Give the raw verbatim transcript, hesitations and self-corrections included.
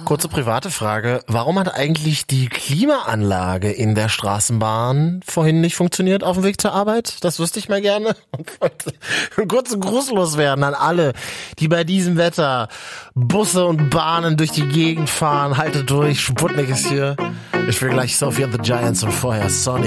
Kurze private Frage. Warum hat eigentlich die Klimaanlage in der Straßenbahn vorhin nicht funktioniert auf dem Weg zur Arbeit? Das wüsste ich mal gerne. Und wollte kurz und grußlos werden an alle, die bei diesem Wetter Busse und Bahnen durch die Gegend fahren. Haltet durch, Sputnik ist hier. Ich will gleich Sophie and the Giants und vorher Sonny.